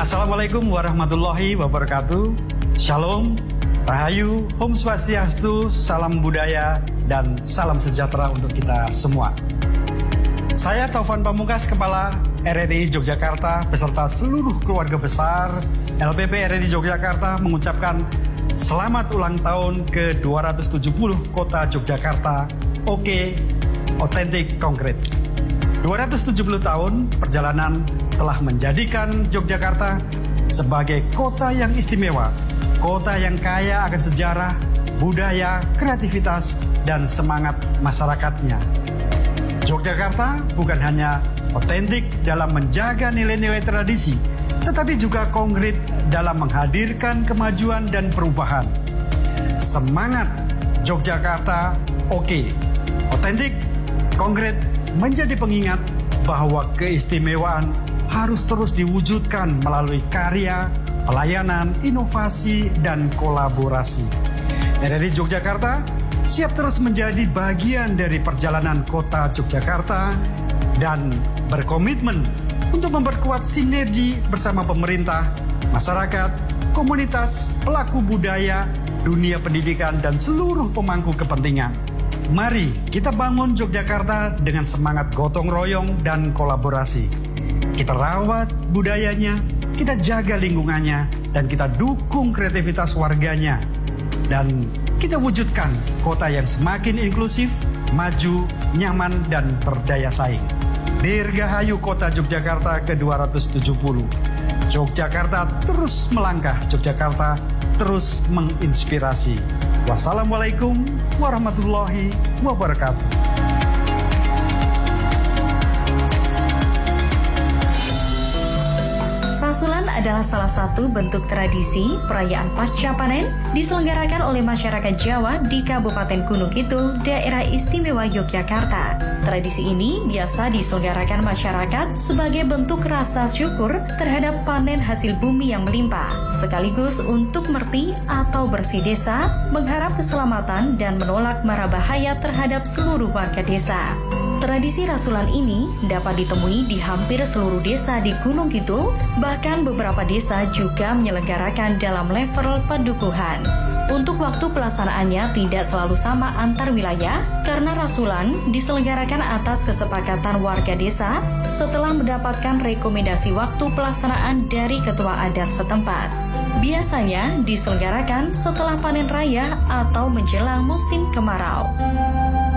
Assalamualaikum warahmatullahi wabarakatuh. Shalom, Rahayu, Om Swastiastu, salam budaya, dan salam sejahtera untuk kita semua. Saya Taufan Pamungkas, Kepala RRI Yogyakarta, beserta seluruh keluarga besar LPP RRI Yogyakarta mengucapkan selamat ulang tahun ke-270 Kota Yogyakarta, Oke, Otentik, Konkret. 270 tahun perjalanan telah menjadikan Yogyakarta sebagai kota yang istimewa, kota yang kaya akan sejarah, budaya, kreativitas, dan semangat masyarakatnya. Yogyakarta bukan hanya otentik dalam menjaga nilai-nilai tradisi, tetapi juga konkret dalam menghadirkan kemajuan dan perubahan. Semangat Yogyakarta oke, otentik, konkret menjadi pengingat bahwa keistimewaan harus terus diwujudkan melalui karya, pelayanan, inovasi, dan kolaborasi. RRI Yogyakarta siap terus menjadi bagian dari perjalanan kota Yogyakarta dan berkomitmen untuk memperkuat sinergi bersama pemerintah, masyarakat, komunitas, pelaku budaya, dunia pendidikan, dan seluruh pemangku kepentingan. Mari kita bangun Yogyakarta dengan semangat gotong royong dan kolaborasi. Kita rawat budayanya, kita jaga lingkungannya, dan kita dukung kreativitas warganya. Dan kita wujudkan kota yang semakin inklusif, maju, nyaman, dan berdaya saing. Dirgahayu Kota Yogyakarta ke-270. Yogyakarta terus melangkah, Yogyakarta terus menginspirasi. Wassalamualaikum warahmatullahi wabarakatuh. Rasulan adalah salah satu bentuk tradisi perayaan pasca panen diselenggarakan oleh masyarakat Jawa di Kabupaten Gunung Kidul, Daerah Istimewa Yogyakarta. Tradisi ini biasa diselenggarakan masyarakat sebagai bentuk rasa syukur terhadap panen hasil bumi yang melimpah, sekaligus untuk merti atau bersih desa, mengharap keselamatan dan menolak mara bahaya terhadap seluruh warga desa. Tradisi rasulan ini dapat ditemui di hampir seluruh desa di Gunung Kidul, bahkan beberapa desa juga menyelenggarakan dalam level pendukuhan. Untuk waktu pelaksanaannya tidak selalu sama antar wilayah, karena rasulan diselenggarakan atas kesepakatan warga desa setelah mendapatkan rekomendasi waktu pelaksanaan dari ketua adat setempat. Biasanya diselenggarakan setelah panen raya atau menjelang musim kemarau.